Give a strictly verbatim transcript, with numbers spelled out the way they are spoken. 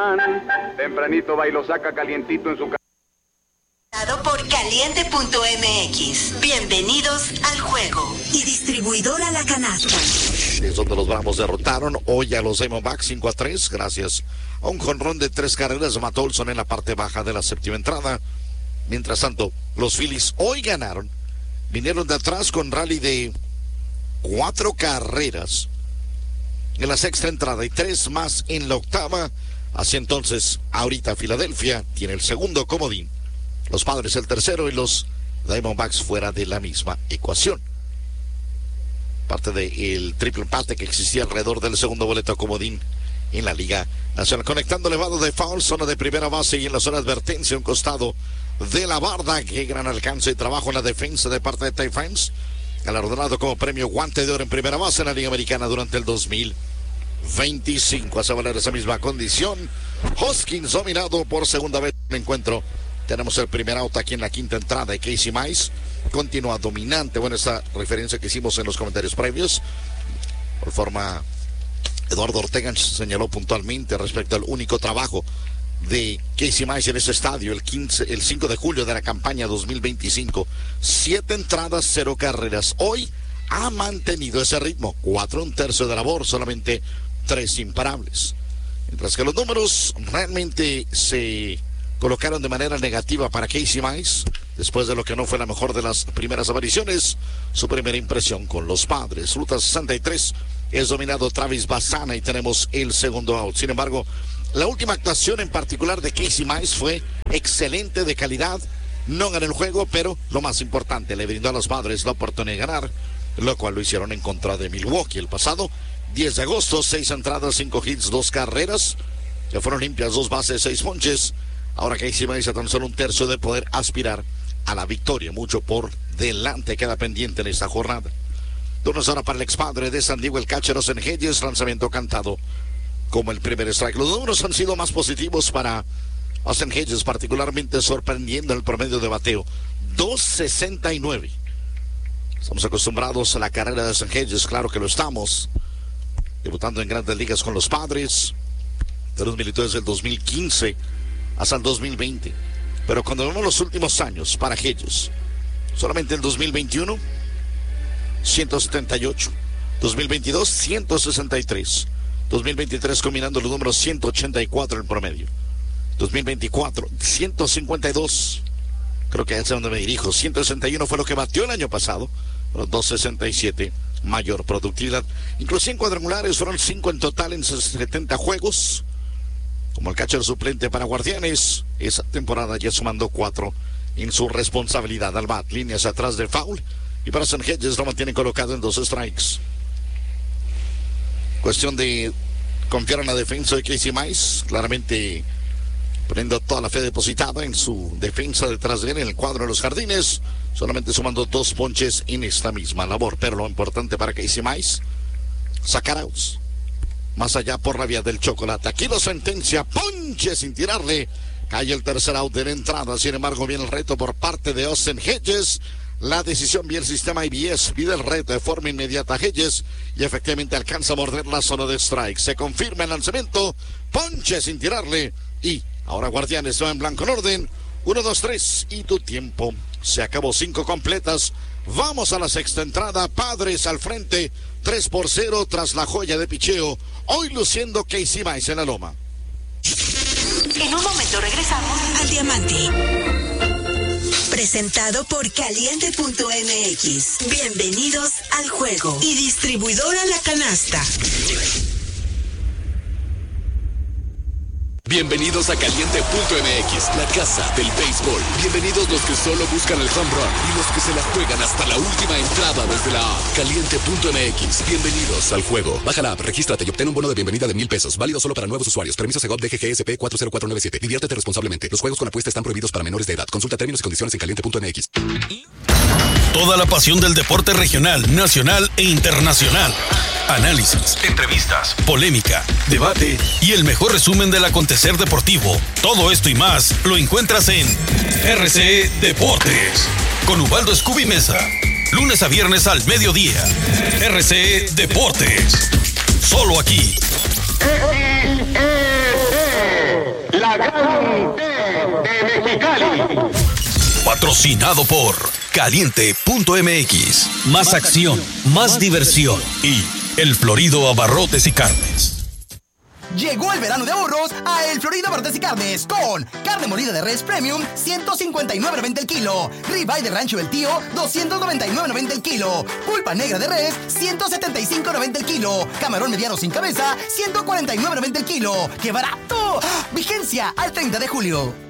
Mazatlán. Tempranito va y lo saca calientito en su casa. Por caliente punto m x. Bienvenidos al juego. Y distribuidora La Canasta. Es donde los Bravos derrotaron hoy a los Diamondbacks cinco a tres, gracias a un jonrón de tres carreras de Matt Olson en la parte baja de la séptima entrada. Mientras tanto, los Phillies hoy ganaron. Vinieron de atrás con rally de cuatro carreras en la sexta entrada y tres más en la octava. Así entonces, ahorita Filadelfia tiene el segundo comodín. Los Padres el tercero y los Diamondbacks fuera de la misma ecuación. Parte del triple empate que existía alrededor del segundo boleto comodín en la Liga Nacional. Conectando elevado de foul, zona de primera base y en la zona de advertencia, un costado de la barda. Qué gran alcance y trabajo en la defensa de parte de Ty France. Galardonado como premio guante de oro en primera base en la Liga Americana durante el dos mil veinticinco. Hace valer esa misma condición. Hoskins dominado por segunda vez en el encuentro. Tenemos el primer out aquí en la quinta entrada y Casey Mize continúa dominante. Bueno, esta referencia que hicimos en los comentarios previos. Por forma, Eduardo Ortega señaló puntualmente respecto al único trabajo de Casey Mize en ese estadio el, quince, el cinco de julio de la campaña dos mil veinticinco. Siete entradas, cero carreras. Hoy ha mantenido ese ritmo. Cuatro, un tercio de labor, solamente tres imparables. Mientras que los números realmente se colocaron de manera negativa para Casey Mize, después de lo que no fue la mejor de las primeras apariciones. Su primera impresión con los Padres. Ruta sesenta y tres es dominado Travis Bassana y tenemos el segundo out. Sin embargo, la última actuación en particular de Casey Mize fue excelente, de calidad. No ganó el juego, pero lo más importante, le brindó a los Padres la oportunidad de ganar, lo cual lo hicieron en contra de Milwaukee el pasado diez de agosto. Seis entradas, cinco hits, dos carreras, que fueron limpias, dos bases, seis ponches. Ahora Casey Mize a tan solo un tercio de poder aspirar a la victoria. Mucho por delante queda pendiente en esta jornada. Turnos ahora para el expadre de San Diego, el catcher Austin Hedges. Lanzamiento cantado como el primer strike. Los números han sido más positivos para Austin Hedges, particularmente sorprendiendo el promedio de bateo. dos sesenta y nueve. Estamos acostumbrados a la carrera de Austin Hedges, claro que lo estamos. Debutando en grandes ligas con los Padres. De los militares del dos mil quince hasta el dos mil veinte. Pero cuando vemos los últimos años para Hedges, solamente el dos mil veintiuno, ciento setenta y ocho. dos mil veintidós, ciento sesenta y tres. dos mil veintitrés combinando los números ciento ochenta y cuatro en promedio. dos mil veinticuatro, ciento cincuenta y dos. Creo que es a donde me dirijo. ciento sesenta y uno fue lo que batió el año pasado. Los doscientos sesenta y siete, mayor productividad. Incluso en cuadrangulares fueron cinco en total en setenta juegos. Como el catcher suplente para Guardianes, esa temporada ya sumando cuatro en su responsabilidad al bat. Líneas atrás de foul. Y para San Hedges lo mantienen colocado en dos strikes. Cuestión de confiar en la defensa de Casey Mize. Claramente poniendo toda la fe depositada en su defensa detrás de él en el cuadro de los Jardines. Solamente sumando dos ponches en esta misma labor. Pero lo importante para Casey Mize, sacar outs. Más allá por la vía del chocolate. Aquí lo sentencia, ponche sin tirarle. Cae el tercer out de la entrada. Sin embargo, viene el reto por parte de Austin Hedges. La decisión vía el sistema I B S. Pide el reto de forma inmediata a Hedges. Y efectivamente alcanza a morder la zona de strike. Se confirma el lanzamiento. Ponche sin tirarle. Y ahora Guardianes va en blanco en orden. uno, dos, tres. Y tu tiempo se acabó. Cinco completas. Vamos a la sexta entrada. Padres al frente. tres por cero tras la joya de picheo. Hoy luciendo Casey Mize en la loma. En un momento regresamos al Diamante. Presentado por caliente punto m x. Bienvenidos al juego. Y distribuidora La Canasta. Bienvenidos a caliente punto m x, la casa del béisbol. Bienvenidos los que solo buscan el home run y los que se la juegan hasta la última entrada desde la app. caliente punto m x. Bienvenidos al juego. Baja la app, regístrate y obtén un bono de bienvenida de mil pesos. Válido solo para nuevos usuarios. Permiso Segov D G G S P cuatro cero cuatro nueve siete. Diviértete responsablemente. Los juegos con apuesta están prohibidos para menores de edad. Consulta términos y condiciones en caliente punto m x. Toda la pasión del deporte regional, nacional e internacional. Análisis, entrevistas, polémica, debate y el mejor resumen del acontecer deportivo. Todo esto y más lo encuentras en R C E Deportes con Ubaldo Scooby Mesa. Lunes a viernes al mediodía. R C E Deportes. Solo aquí. la Gran T de Mexicali. Patrocinado por Caliente punto M X. Más acción, más diversión y El Florido Abarrotes y Carnes. Llegó el verano de ahorros a El Florido Abarrotes y Carnes con carne molida de res premium ciento cincuenta y nueve noventa el kilo, ribeye de rancho del tío doscientos noventa y nueve noventa el kilo, pulpa negra de res ciento setenta y cinco noventa el kilo, camarón mediano sin cabeza ciento cuarenta y nueve noventa el kilo. ¡Qué barato! ¡Ah! Vigencia al treinta de julio.